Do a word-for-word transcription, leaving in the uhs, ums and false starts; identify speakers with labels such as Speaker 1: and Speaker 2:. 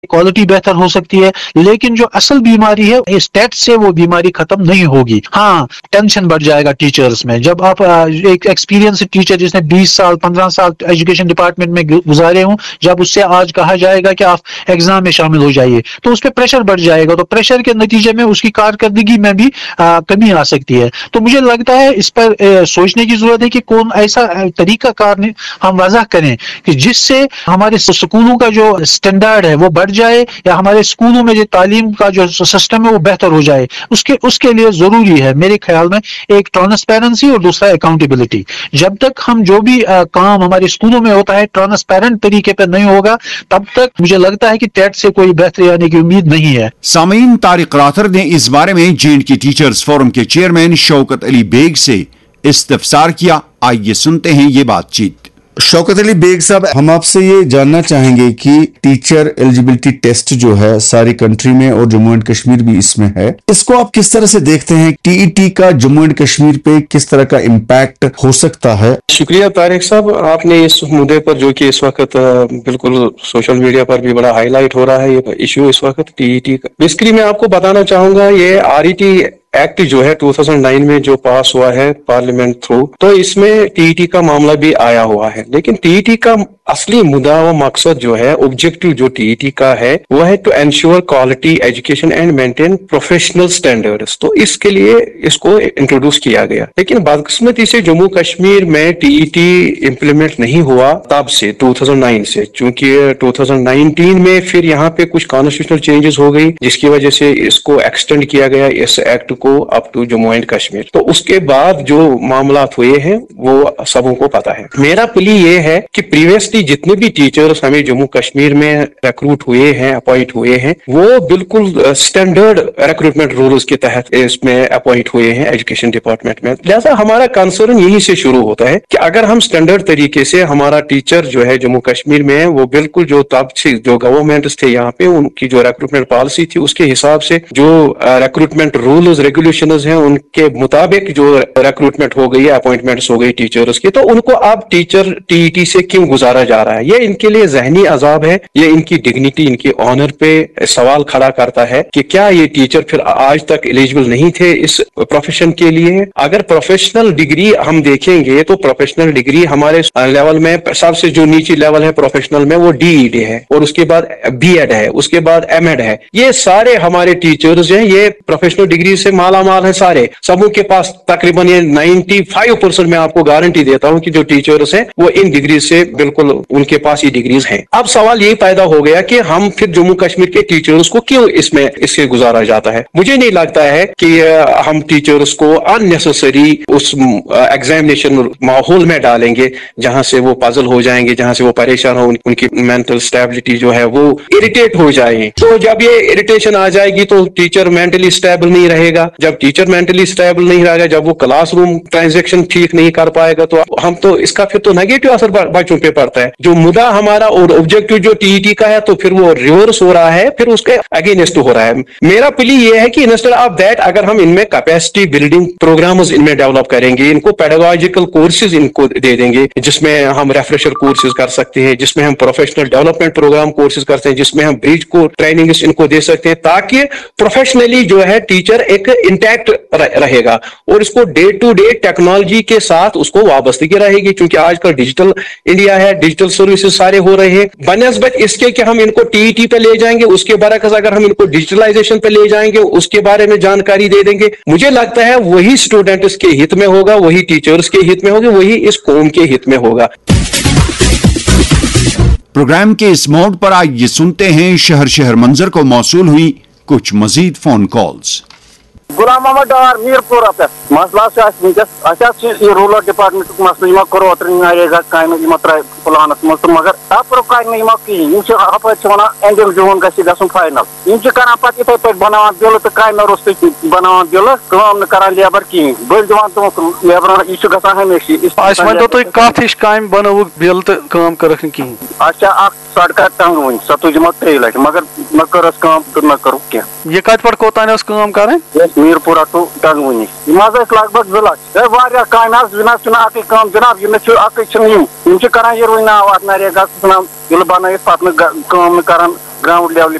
Speaker 1: Quality बेहतर हो सकती है, लेकिन जो असल बीमारी है इस टेट से वो बीमारी खत्म नहीं होगी। हाँ, टेंशन बढ़ जाएगा टीचर्स में। जब आप एक एक्सपीरियंस टीचर जिसने बीस साल पंद्रह साल एजुकेशन डिपार्टमेंट में गुजारे हों, जब उससे आज कहा जाएगा कि आप एग्जाम में शामिल हो जाइए, तो उस पर प्रेशर बढ़ जाएगा, तो प्रेशर के नतीजे में उसकी कारकर्दगी में भी आ, कमी आ सकती है। तो मुझे लगता है इस पर आ, सोचने की जरूरत है कि कौन ऐसा तरीका कार हम वजह करें कि जिससे हमारे स्कूलों का जो स्टैंडर्ड है वो बढ़ जाए, या हमारे स्कूलों में जो तालीम का जो सिस्टम है वो बेहतर हो जाए। उसके उसके लिए जरूरी है मेरे ख्याल में एक ट्रांसपेरेंसी और दूसरा अकाउंटेबिलिटी। जब तक हम जो भी आ, काम हमारे स्कूलों में होता है ट्रांसपेरेंट तरीके पर नहीं होगा, तब तक मुझे लगता है कि टेट से कोई बेहतरी आने की उम्मीद नहीं है।
Speaker 2: सामीन, तारिक राथर ने इस बारे में जे एंड के टीचर्स फोरम के चेयरमैन शौकत अली बेग से इस्तफसार किया। आइए सुनते हैं ये बातचीत।
Speaker 3: शौकत अली बेग साहब, हम आपसे ये जानना चाहेंगे कि टीचर एलिजिबिलिटी टेस्ट जो है सारी कंट्री में और जम्मू एंड कश्मीर भी इसमें है, इसको आप किस तरह से देखते हैं? टीईटी का जम्मू एंड कश्मीर पे किस तरह का इम्पैक्ट हो सकता है?
Speaker 4: शुक्रिया तारिक साहब, आपने इस मुद्दे पर जो कि इस वक्त बिल्कुल सोशल मीडिया पर भी बड़ा हाईलाइट हो रहा है ये इश्यू इस वक्त टीईटी का। बेसिकली मैं आपको बताना चाहूंगा ये आरईटी एक्ट जो है दो हज़ार नौ में जो पास हुआ है पार्लियामेंट थ्रू, तो इसमें टीईटी का मामला भी आया हुआ है। लेकिन टीईटी का असली मुद्दा व मकसद जो है, ऑब्जेक्टिव जो टीईटी का है वो है to ensure quality education and maintain professional standards. तो इसके लिए इसको इंट्रोड्यूस किया गया। लेकिन बदकिस्मती से जम्मू कश्मीर में टीईटी इम्प्लीमेंट नहीं हुआ तब से दो हज़ार नौ से, चूंकि दो हज़ार उन्नीस में फिर यहाँ पे कुछ कॉन्स्टिट्यूशनल चेंजेस हो गई जिसकी वजह से इसको एक्सटेंड किया गया इस एक्ट को up to Jammu and Kashmir. तो उसके बाद जो मामला हुए हैं वो सबों को पता है। मेरा प्ली ये है कि प्रीवियसली जितने भी टीचर्स हमें जम्मू कश्मीर में रिक्रूट हुए हैं, अपॉइंट हुए हैं, वो बिल्कुल स्टैंडर्ड रिक्रूटमेंट रूल्स के तहत इसमें अपॉइंट हुए हैं एजुकेशन डिपार्टमेंट में। लिहाजा हमारा कंसर्न यहीं से शुरू होता है कि अगर हम स्टैंडर्ड तरीके से हमारा टीचर जो है जम्मू कश्मीर में वो बिल्कुल जो तब से जो गवर्नमेंट थे यहाँ पे उनकी जो रिक्रूटमेंट पॉलिसी थी उसके हिसाब से जो रिक्रूटमेंट रूल्स रेगुलेशन हैं उनके मुताबिक जो रिक्रूटमेंट हो गई, अपॉइंटमेंट्स हो गई टीचर्स की, तो उनको अब टीचर टीईटी से क्यों गुजारा जा रहा है? ये इनके लिए जहनी अजाब है, ये इनकी डिग्निटी, इनकी ऑनर पे सवाल खड़ा करता है कि क्या ये टीचर फिर आज तक एलिजिबल नहीं थे इस प्रोफेशन के लिए? अगर प्रोफेशनल डिग्री हम देखेंगे तो प्रोफेशनल डिग्री हमारे लेवल में सबसे जो नीचे लेवल है प्रोफेशनल में वो डीईडी है, और उसके बाद बीएड है, उसके बाद एमएड है। ये सारे हमारे टीचर्स हैं ये प्रोफेशनल डिग्री से माला माल है सारे, सबों के पास तकरीबन ये पचानवे परसेंट मैं आपको गारंटी देता हूं कि जो टीचर्स हैं वो इन डिग्री से बिल्कुल उनके पास ये डिग्रीज हैं। अब सवाल ये पैदा हो गया कि हम फिर जम्मू कश्मीर के टीचर्स को क्यों इसमें इससे गुजारा जाता है? मुझे नहीं लगता है कि हम टीचर्स को अननेसेसरी उस एग्जामिनेशन माहौल में डालेंगे जहां से वो पजल हो जाएंगे, जहां से वो परेशान हो, उनकी मेंटल स्टेबिलिटी जो है वो इरिटेट हो जाए। तो जब ये इरिटेशन आ जाएगी तो टीचर मेंटली स्टेबल नहीं रहेगा। जब टीचर मेंटली स्टेबल नहीं रहेगा, जब वो क्लासरूम ट्रांजैक्शन ठीक नहीं कर पाएगा, तो हम तो इसका फिर तो नेगेटिव असर बच्चों पे पड़ता है। जो मुद्दा हमारा और ऑब्जेक्टिव जो टीईटी का है तो फिर वो रिवर्स हो रहा है, फिर उसके अगेंस्ट हो रहा है। मेरा प्ली ये है कि इंस्टेड ऑफ दैट अगर हम इनमें कैपेसिटी बिल्डिंग प्रोग्राम्स इनमें डेवलप करेंगे, इनको पेडागोजिकल कोर्सेज इनको दे देंगे जिसमें हम रेफ्रेशर कोर्सेज कर सकते हैं, जिसमें हम प्रोफेशनल डेवलपमेंट प्रोग्राम कोर्सेज करते हैं, जिसमें हम ब्रिज को ट्रेनिंग इनको दे सकते हैं, ताकि प्रोफेशनली जो है टीचर एक इंटैक्ट रहेगा और इसको डे टू डे टेक्नोलॉजी के साथ उसको वाबस्तगी रहेगी। क्योंकि आजकल डिजिटल इंडिया है, डिजिटल सर्विसेज सारे हो रहे हैं। बनस्बत इसके कि हम इनको टीईटी पे ले जाएंगे, उसके बरकस अगर हम इनको डिजिटलाइजेशन पे ले जाएंगे, उसके बारे में जानकारी दे देंगे, मुझे लगता है वही स्टूडेंट्स के हित में होगा, वही टीचर्स के हित में होगा, वही इस कौम के हित में होगा।
Speaker 2: प्रोग्राम के इस मोड पर आइए सुनते हैं शहर शहर मंजर को मौसूल हुई कुछ मजीद फोन कॉल्स।
Speaker 5: गुलाम मोहम्मद डार मीरपुर पे मसला से रूरल डिपार्टमेंट मसल करो नरेगा काम प्लान मगर तपर काम कहें एंडिंग जून गन फाइनल करान पे इत पे बना बिल तो काम रोस्त बना बिल करान लेबर कहें बल दिवान लेबर यह ग हमेशा
Speaker 6: कम बनोक बिल तो कम कर कहें
Speaker 5: अच्छा सड़क तंग वन सो तुम त्रे लट मगर न कर न कर कह
Speaker 6: यह कत पे कोतान कम कर
Speaker 5: میرپورہ ٹو ٹنگونی لگ بھگ زٕ لچھ واریاہ کامہِ حظ وٕنہِ چھُنہٕ اکٕے کٲم جناب یہِ چھُ اکٕے چھِنہٕ یِم یِم چھِ کران یہِ روٗنۍ ناو اتھ نریگا ییٚلہِ بنٲیِتھ پتہٕ نہٕ کٲم نہٕ کران گراوُنڈ لیولہِ